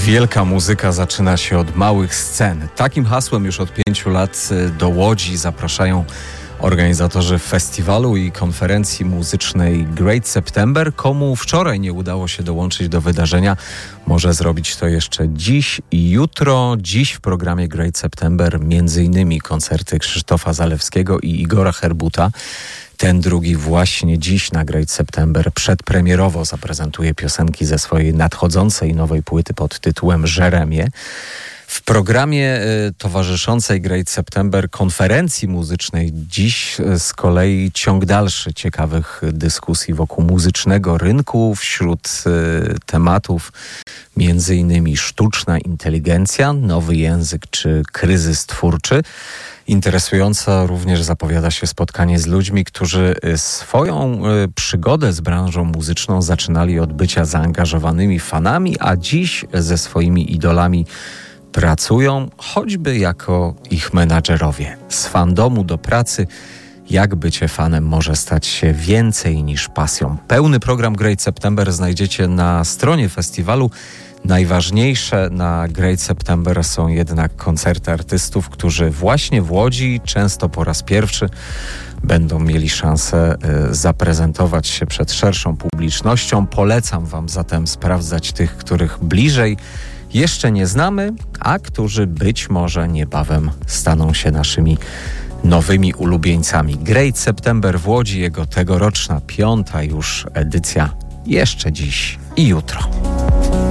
Wielka muzyka zaczyna się od małych scen. Takim hasłem już od 5 lat do Łodzi zapraszają organizatorzy festiwalu i konferencji muzycznej Great September. Komu wczoraj nie udało się dołączyć do wydarzenia, może zrobić to jeszcze dziś i jutro. Dziś w programie Great September m.in. koncerty Krzysztofa Zalewskiego i Igora Herbuta. Ten drugi właśnie dziś na Great September przedpremierowo zaprezentuje piosenki ze swojej nadchodzącej nowej płyty pod tytułem Jeremie. W programie towarzyszącej Great September konferencji muzycznej dziś z kolei ciąg dalszy ciekawych dyskusji wokół muzycznego rynku. Wśród tematów między innymi sztuczna inteligencja, nowy język czy kryzys twórczy. Interesująco również zapowiada się spotkanie z ludźmi, którzy swoją przygodę z branżą muzyczną zaczynali od bycia zaangażowanymi fanami, a dziś ze swoimi idolami pracują, choćby jako ich menadżerowie. Z fandomu do pracy, jak bycie fanem może stać się więcej niż pasją. Pełny program Great September znajdziecie na stronie festiwalu. Najważniejsze na Great September są jednak koncerty artystów, którzy właśnie w Łodzi, często po raz pierwszy, będą mieli szansę zaprezentować się przed szerszą publicznością. Polecam Wam zatem sprawdzać tych, których bliżej jeszcze nie znamy, a którzy być może niebawem staną się naszymi nowymi ulubieńcami. Great September w Łodzi, jego tegoroczna 5. już edycja, jeszcze dziś i jutro.